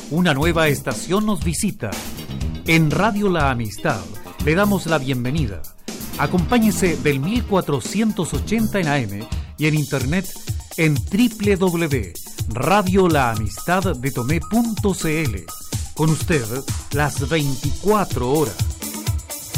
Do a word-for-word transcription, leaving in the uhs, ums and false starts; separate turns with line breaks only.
Una nueva estación nos visita. En Radio La Amistad le damos la bienvenida. Acompáñese del mil cuatrocientos ochenta en A M y en internet en doble u doble u doble u punto radio la amistad de tomé punto c l. Con usted las veinticuatro horas.